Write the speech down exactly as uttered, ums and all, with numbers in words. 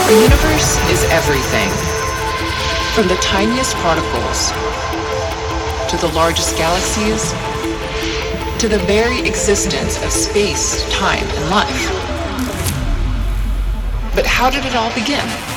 The universe is everything, from the tiniest particles to the largest galaxies to the very existence of space, time, and life. But how did it all begin?